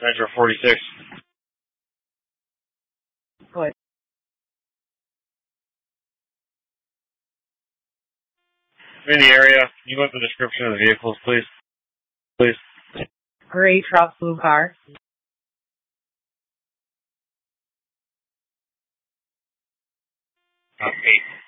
Metro 46. What? In the area, can you look at the description of the vehicles, please? Please. Gray truck, blue car. Copy.